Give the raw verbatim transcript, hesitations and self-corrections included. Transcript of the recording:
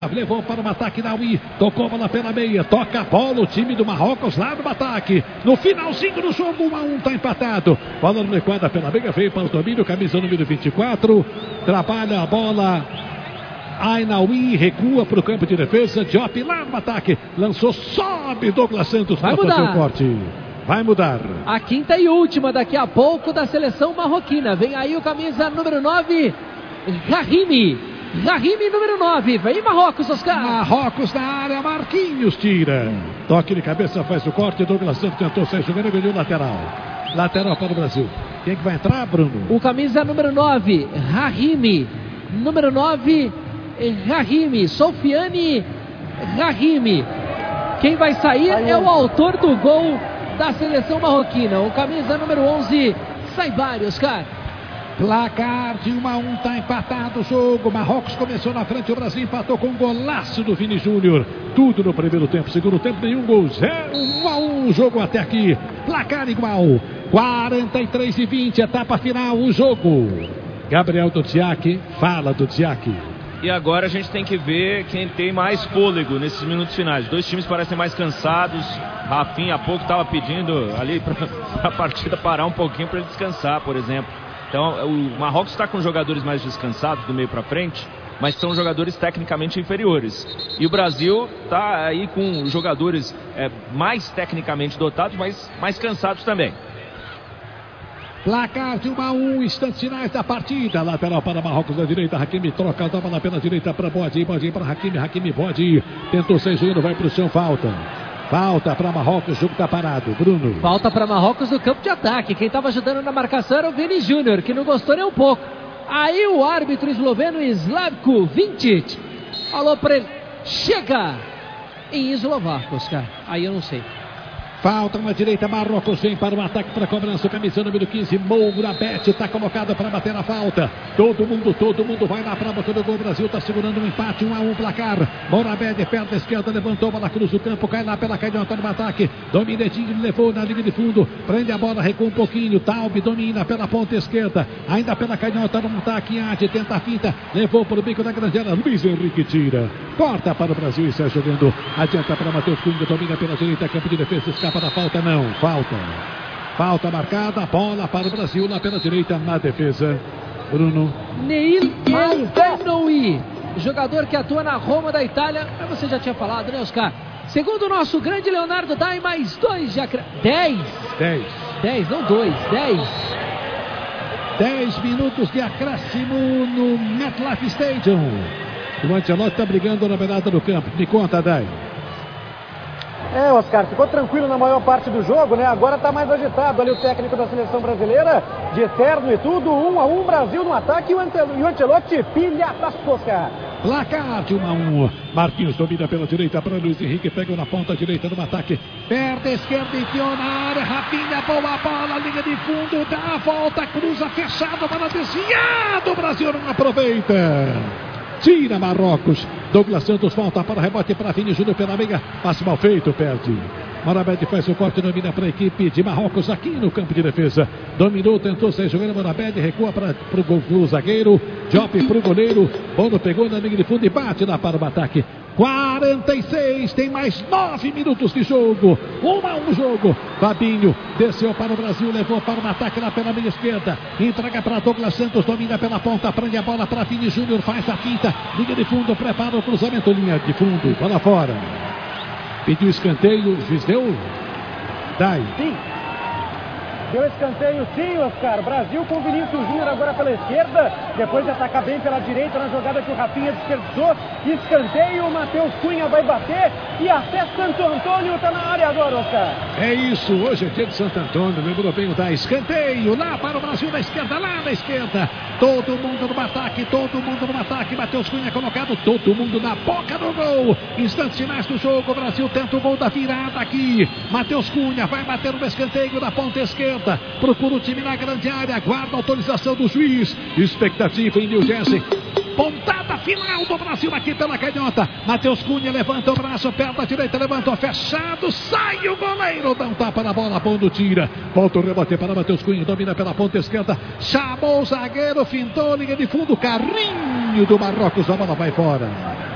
Levou para o ataque da U I, tocou a bola pela meia, toca a bola, o time do Marrocos lá no ataque, no finalzinho do jogo, um a um, tá empatado, bola no quadra pela meia, veio para o domínio, camisa número vinte e quatro, trabalha a bola, Ainaui recua para o campo de defesa, Diop lá no ataque, lançou, sobe Douglas Santos para fazer o corte. Vai mudar. A quinta e última daqui a pouco da seleção marroquina, vem aí o camisa número nove, Rahimi. Rahimi, número nove, vem Marrocos, Oscar. Marrocos na área, Marquinhos tira. Toque de cabeça, faz o corte, Douglas Santos tentou sair jogando e ganhou lateral. Lateral para o Brasil. Quem que vai entrar, Bruno? O camisa número nove, Rahimi. Número nove, Rahimi. Sofiane Rahimi. Quem vai sair é o autor do gol da seleção marroquina. O camisa número onze, Saibari, Oscar. Placar de um a um, tá empatado o jogo. Marrocos começou na frente, o Brasil empatou com um golaço do Vini Júnior. Tudo no primeiro tempo, segundo tempo, nenhum gol. Zero, um a um, jogo até aqui. Placar igual. quarenta e três e vinte, etapa final, o jogo. Gabriel Duziak, fala Duziak. E agora a gente tem que ver quem tem mais fôlego nesses minutos finais. Dois times parecem mais cansados. Rafinha há pouco estava pedindo ali para a partida parar um pouquinho para ele descansar, por exemplo. Então, o Marrocos está com jogadores mais descansados do meio para frente, mas são jogadores tecnicamente inferiores. E o Brasil está aí com jogadores é, mais tecnicamente dotados, mas mais cansados também. Placar de um a um, instantes finais da partida. Lateral para Marrocos na direita, Hakimi troca, dá bola pela direita para Bodi, Bodi para Hakimi, Hakimi, Bodi. Tentou ser joelho, vai para o chão, falta. Falta para Marrocos, o jogo está parado. Bruno. Falta para Marrocos no campo de ataque. Quem estava ajudando na marcação era o Vini Júnior, que não gostou nem um pouco. Aí o árbitro esloveno Slavko Vincic falou para ele: chega em eslovaco, Oscar. Aí eu não sei. Falta na direita, Marrocos vem para o ataque, para a cobrança, camisa número quinze, Mourabet está colocado para bater a falta. Todo mundo, todo mundo vai lá para a boca do gol. O Brasil está segurando um empate, um a um placar. Mourabet, perna esquerda, levantou, bola cruz o campo, cai lá pela canhota no ataque. Dominedinho, levou na linha de fundo, prende a bola, recua um pouquinho. Taube domina pela ponta esquerda, ainda pela canhota no ataque. Ade tenta a finta, levou para o bico da grandeira. Luiz Henrique tira, corta para o Brasil e sai jogando. Adianta para Matheus Cunha, domina pela direita, campo de defesa, escapa da falta, não, falta. Falta marcada, bola para o Brasil lá pela direita na defesa. Bruno. Neil El-Benoui, jogador que atua na Roma da Itália. Mas você já tinha falado, né, Oscar? Segundo o nosso grande Leonardo, dá mais dois de acréscimo. Dez. Dez. Dez, não dois, dez. Dez minutos de acréscimo no MetLife Stadium. O Ancelotti está brigando na beirada do campo. Me conta, Dai. É, Oscar, ficou tranquilo na maior parte do jogo, né? Agora tá mais agitado ali o técnico da seleção brasileira, de terno e tudo, um a um, Brasil no ataque e o Ancelotti pilha para Oscar. Placar de um a um. Marquinhos domina pela direita para Luiz Henrique, pega na ponta direita do ataque, perna esquerda, enfiou na área, Rafinha, boa bola, linha de fundo, dá a volta, cruza, fechado, bola desviada, o Brasil não aproveita. Tira Marrocos. Douglas Santos volta para rebote para Vini Júnior pela meia. Passe mal feito, perde. Morabed faz o corte, domina para a equipe de Marrocos aqui no campo de defesa. Dominou, tentou sair jogando. Morabed recua para o zagueiro. Diop para o goleiro. Bono pegou na linha de fundo e bate lá para o ataque. quarenta e seis, tem mais nove minutos de jogo. Um a um jogo. Fabinho desceu para o Brasil, levou para o ataque lá pela meia esquerda. Entrega para Douglas Santos, domina pela ponta, prende a bola para Vini Júnior, faz a finta. Linha de fundo, prepara o cruzamento, linha de fundo, bola fora. Pediu escanteio, o juiz deu? Dai. Sim. Deu escanteio sim, Oscar. Brasil com Vinícius Júnior agora pela esquerda. Depois de atacar bem pela direita na jogada que o Rafinha desperdiçou. Escanteio, o Matheus Cunha vai bater. E até Santo Antônio está na área agora, Oscar. É isso, hoje é dia de Santo Antônio. Lembrou bem o da escanteio. Lá para o Brasil da esquerda, lá na esquerda. Todo mundo no ataque, todo mundo no ataque. Matheus Cunha colocado, todo mundo na boca do gol. Instantes finais do jogo, o Brasil tenta o gol da virada aqui. Matheus Cunha vai bater no escanteio na ponta esquerda. Procura o time na grande área, aguarda a autorização do juiz. Expectativa em New Jersey. Pontada final do Brasil aqui pela canhota. Matheus Cunha levanta o braço, perna direita, levantou, fechado, sai o goleiro, dá um tapa na bola, Bono tira. Volta o rebote para Matheus Cunha, domina pela ponta esquerda, chamou o zagueiro, fintou, linha de fundo, carrinho do Marrocos, a bola vai fora.